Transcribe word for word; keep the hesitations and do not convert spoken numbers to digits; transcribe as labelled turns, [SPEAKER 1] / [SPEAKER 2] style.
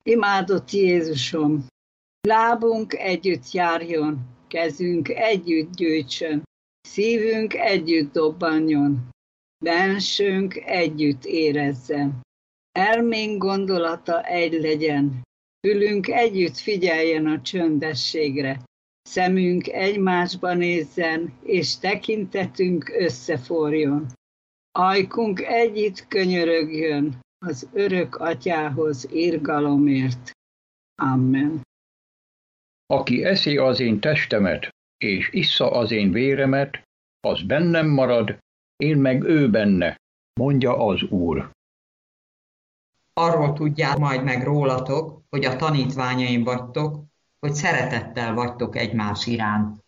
[SPEAKER 1] Imádott Jézusom, lábunk együtt járjon, kezünk együtt gyűjtsön, szívünk együtt dobbanjon, bensőnk együtt érezzen. Elménk gondolata egy legyen, fülünk együtt figyeljen a csöndességre, szemünk egymásba nézzen, és tekintetünk összeforjon. Ajkunk együtt könyörögjön az örök atyához irgalomért. Amen.
[SPEAKER 2] Aki eszi az én testemet, és issza az én véremet, az bennem marad, én meg ő benne, mondja az Úr.
[SPEAKER 3] Arról tudják majd meg rólatok, hogy a tanítványaim vagytok, hogy szeretettel vagytok egymás iránt.